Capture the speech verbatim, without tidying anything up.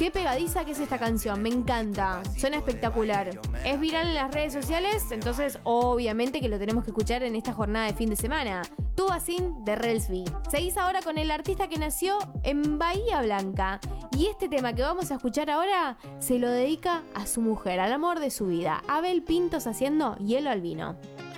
Qué pegadiza que es esta canción, me encanta, suena espectacular. Es viral en las redes sociales, entonces obviamente que lo tenemos que escuchar en esta jornada de fin de semana. Tu Asín de Relsby. Seguís ahora con el artista que nació en Bahía Blanca. Y este tema que vamos a escuchar ahora se lo dedica a su mujer, al amor de su vida, Abel Pintos haciendo Hielo al Vino.